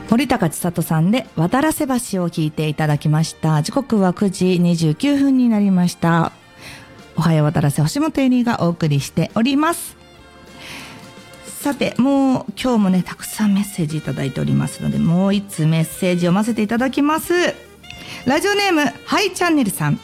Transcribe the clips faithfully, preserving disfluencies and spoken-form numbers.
森高千里さんで渡良瀬橋を聞いていただきました。時刻はくじにじゅうきゅうふんになりました。おはよう渡良瀬、星本恵里がお送りしております。さて、もう今日もねたくさんメッセージいただいておりますので、もう一つメッセージ読ませていただきます。ラジオネームハイチャンネルさん。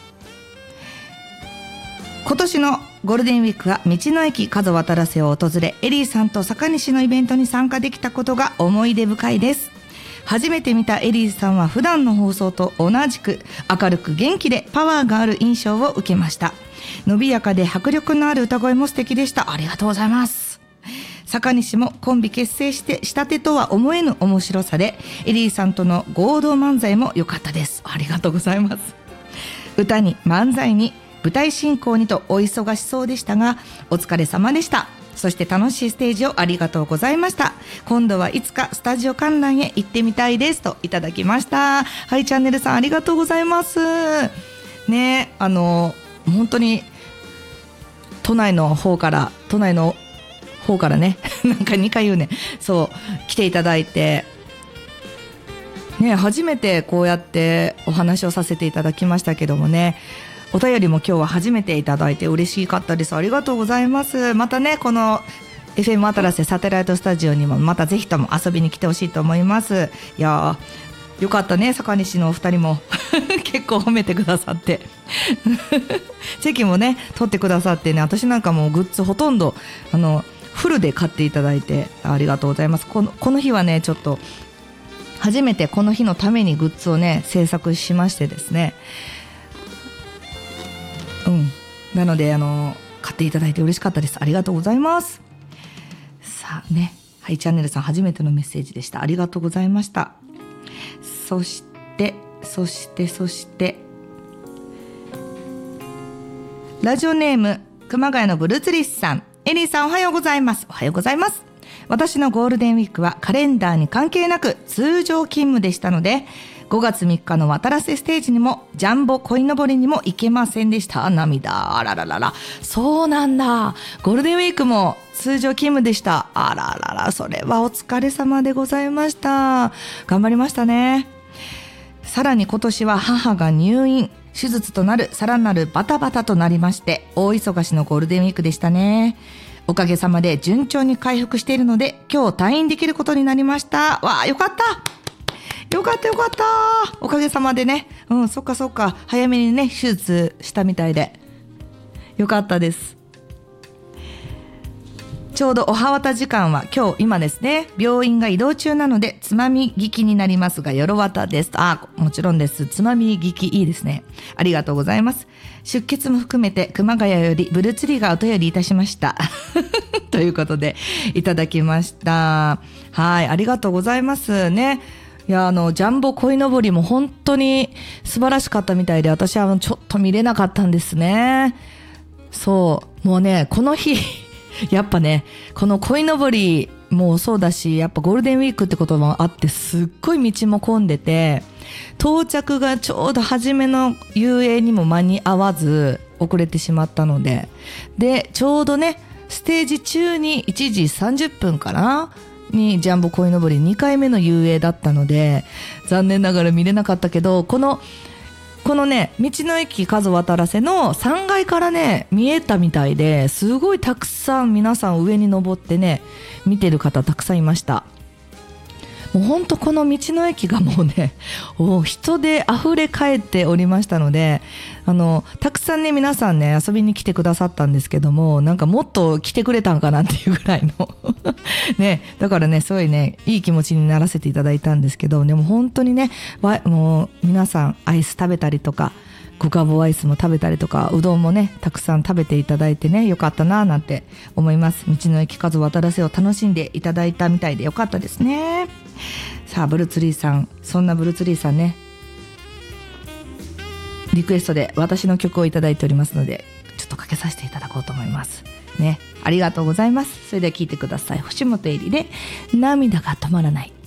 今年のゴールデンウィークは道の駅加須渡良瀬を訪れ、エリーさんと坂西のイベントに参加できたことが思い出深いです。初めて見たエリーさんは普段の放送と同じく明るく元気でパワーがある印象を受けました。伸びやかで迫力のある歌声も素敵でした。ありがとうございます。坂西もコンビ結成してしたてとは思えぬ面白さで、エリーさんとの合同漫才も良かったです。ありがとうございます。歌に漫才に舞台進行にとお忙しそうでしたが、お疲れ様でした。そして楽しいステージをありがとうございました。今度はいつかスタジオ観覧へ行ってみたいですといただきました。はい、チャンネルさんありがとうございますね。あの本当に都内の方から都内の方からねなんかにかい言うね、そう来ていただいてね、初めてこうやってお話をさせていただきましたけどもね、お便りも今日は初めていただいて嬉しかったです。ありがとうございます。またね、この エフエム 渡良瀬サテライトスタジオにもまたぜひとも遊びに来てほしいと思います。いやーよかったね、坂西のお二人も結構褒めてくださって席もね取ってくださってね、私なんかもうグッズほとんどあのフルで買っていただいてありがとうございます。この、この日はねちょっと初めてこの日のためにグッズをね制作しましてですね、うん、なのであの買っていただいて嬉しかったです。ありがとうございます。さあね、はい、チャンネルさん初めてのメッセージでした。ありがとうございました。そしてそしてそしてラジオネーム熊谷のブルーツリスさん。エリーさんおはようございます。おはようございます。私のゴールデンウィークはカレンダーに関係なく通常勤務でしたので、ごがつみっかの渡良瀬ステージにもジャンボ鯉のぼりにも行けませんでした。涙。あらららら、そうなんだ、ゴールデンウィークも通常勤務でした。あららら、それはお疲れ様でございました。頑張りましたね。さらに今年は母が入院、手術となるさらなるバタバタとなりまして、大忙しのゴールデンウィークでしたね。おかげさまで順調に回復しているので、今日退院できることになりました。わあ、よかったよかったよかった、おかげさまでね。うん、そっかそっか、早めにね手術したみたいでよかったです。ちょうどおはわた時間は今日今ですね、病院が移動中なのでつまみ聞きになりますが、よろわたです。あ、もちろんです。つまみ聞きいいですね。ありがとうございます。出血も含めて熊谷よりブルーツリーがお便りいたしましたということでいただきました。はい、ありがとうございますね。いや、あのジャンボ鯉のぼりも本当に素晴らしかったみたいで、私はちょっと見れなかったんですね。そう、もうねこの日やっぱね、この鯉のぼりもそうだし、やっぱゴールデンウィークってこともあって、すっごい道も混んでて、到着がちょうど初めの遊泳にも間に合わず遅れてしまったので、でちょうどねステージ中にいちじさんじゅっぷんかなにジャンボ鯉のぼりにかいめの遊泳だったので、残念ながら見れなかったけど、このこのね道の駅加須渡良瀬のさんがいからね見えたみたいで、すごいたくさん皆さん上に登ってね見てる方たくさんいました。もうほんとこの道の駅がもうね人で溢れ返っておりましたので、あのたくさんね皆さんね遊びに来てくださったんですけども、なんかもっと来てくれたんかなっていうぐらいのね、だからねすごいねいい気持ちにならせていただいたんですけど、でも本当にねわもう皆さんアイス食べたりとか、ごかぼアイスも食べたりとか、うどんもねたくさん食べていただいてねよかったななんて思います。道の駅加須渡良瀬を楽しんでいただいたみたいでよかったですね。さあブルーツリーさん、そんなブルーツリーさんねリクエストで私の曲をいただいておりますので、ちょっとかけさせていただこうと思いますね。ありがとうございます。それでは聴いてください。星本恵里で涙が止まらない。